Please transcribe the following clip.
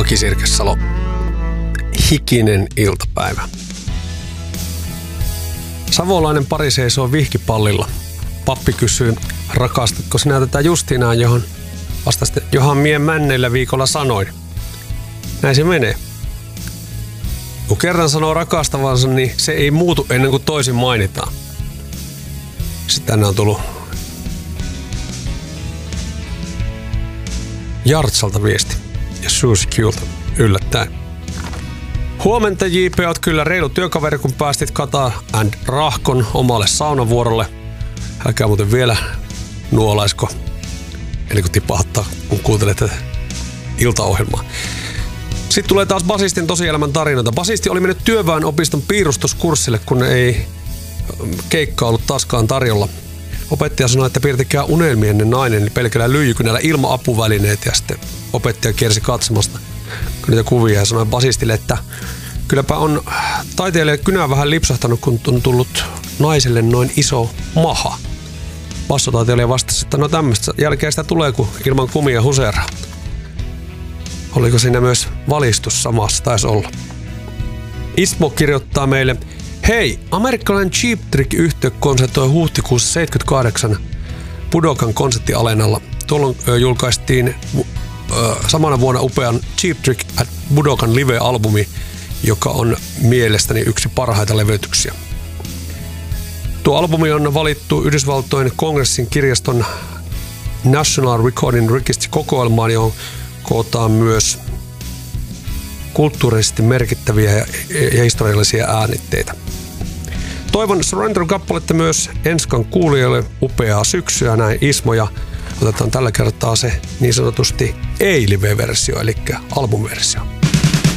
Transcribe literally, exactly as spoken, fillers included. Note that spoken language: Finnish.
Aki Sirkesalo. Hikinen iltapäivä. Savolainen pari seisoo vihkipallilla. Pappi kysyy, rakastatko sinä tätä Justinaa, johon vastasi, johan mie männeillä viikolla sanoin. Näin se menee. Kun kerran sanoo rakastavansa, niin se ei muutu ennen kuin toisin mainitaan. Sitten tänne on tullut Jartsalta viesti ja Suzy Qlta yllättäen. Huomenta J P, oot kyllä reilu työkaveri, kun päästit Kata and Rahkon omalle saunavuorolle. Älkää muuten vielä nuolaisko, eli kun tipahtaa, kun kuuntelet tätä iltaohjelmaa. Sitten tulee taas basistin tosielämän tarinoita. Basisti oli mennyt työväenopiston piirustuskurssille, kun ei keikka ollut taaskaan tarjolla. Opettaja sanoi, että piirtäkää unelmienne nainen niin pelkällä lyijykynällä ilman apuvälineet, ja sitten opettaja kiersi katsomasta niitä kuvia ja sanoi basistille, että kylläpä on taiteilijalle kynä vähän lipsahtanut, kun on tullut naiselle noin iso maha. Bassotaiteilija vastasi, että no tämmöistä jälkeen sitä tulee, kun ilman kumia huseraa. Oliko siinä myös valistus samassa? Taisi olla. Ismo kirjoittaa meille, hei, amerikkalainen Cheap Trick-yhtye konsertoi huhtikuussa seitsemänkymmentäkahdeksan Budokan konserttialenalla. Tuolloin ö, julkaistiin ö, samana vuonna upean Cheap Trick at Budokan live-albumi, joka on mielestäni yksi parhaita levytyksiä. Tuo albumi on valittu Yhdysvaltojen kongressin kirjaston National Recording Registry-kokoelmaan, johon kootaan myös kulttuurisesti merkittäviä ja, ja historiallisia äänitteitä. Toivon Surrender-kappaletta myös Enskan kuulijoille upeaa syksyä, näin Ismo, ja otetaan tällä kertaa se niin sanotusti ei-live-versio, eli album-versio.